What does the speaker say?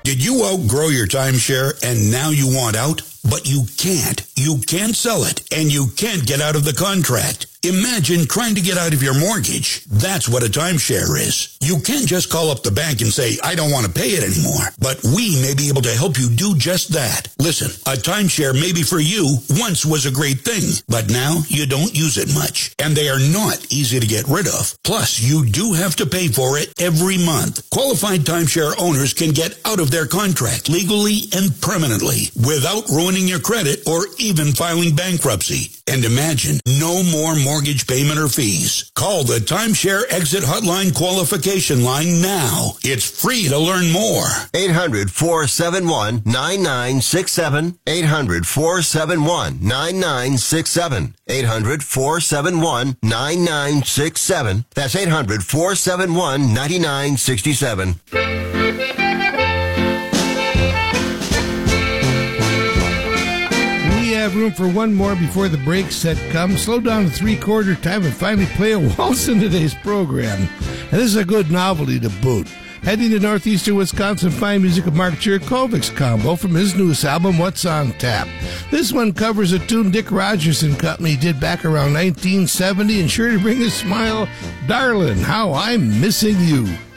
Did you outgrow your timeshare and now you want out? But you can't. You can't sell it, and you can't get out of the contract. Imagine trying to get out of your mortgage. That's what a timeshare is. You can't just call up the bank and say, I don't want to pay it anymore. But we may be able to help you do just that. Listen, a timeshare maybe for you once was a great thing, but now you don't use it much. And they are not easy to get rid of. Plus, you do have to pay for it every month. Qualified timeshare owners can get out of their contract legally and permanently without ruining your credit or even filing bankruptcy. And imagine, no more mortgage payment or fees. Call the Timeshare Exit Hotline qualification line now. It's free to learn more. 800-471-9967. 800-471-9967. 800-471-9967. That's 800-471-9967. Have room for one more before the break set comes. Slow down to three-quarter time and finally play a waltz in today's program. And this is a good novelty to boot. Heading to northeastern Wisconsin, fine music of Mark Jurkovic's combo from his newest album, What's on Tap. This one covers a tune Dick Rogers and Company did back around 1970 and sure to bring a smile. Darlin', How I'm Missing You.